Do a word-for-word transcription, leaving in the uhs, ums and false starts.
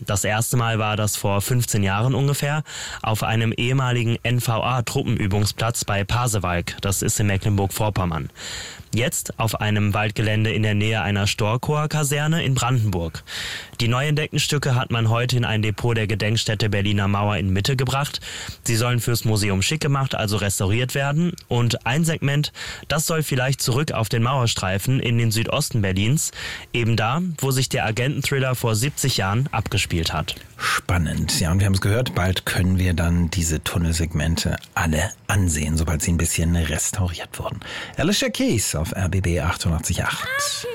Das erste Mal war das vor fünfzehn Jahren ungefähr auf einem ehemaligen N V A-Truppenübungsplatz bei Pasewalk, das ist in Mecklenburg-Vorpommern. Jetzt auf einem Waldgelände in der Nähe einer Storkower-Kaserne in Brandenburg. Die neu entdeckten Stücke hat man heute in ein Depot der Gedenkstätte Berliner Mauer in Mitte gebracht. Sie sollen fürs Museum schick gemacht, also restauriert werden. Und ein Segment, das soll vielleicht zurück auf den Mauerstreifen in den Südosten Berlins, eben da, wo sich der Agenten-Thriller vor siebzig Jahren abgespielt hat. Spannend. Ja, und wir haben es gehört, bald können wir dann diese Tunnelsegmente alle ansehen, sobald sie ein bisschen restauriert wurden. Alicia Keys auf R B B achtundachtzig Komma acht.